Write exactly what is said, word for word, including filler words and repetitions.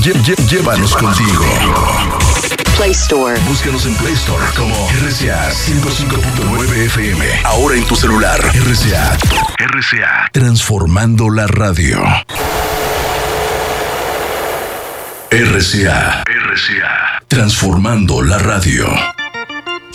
lle- lle- llévanos contigo. Play Store. Búscanos en Play Store como R C A ciento cinco punto nueve F M. Ahora en tu celular. R C A. R C A. Transformando la radio. R C A. R C A. Transformando la radio.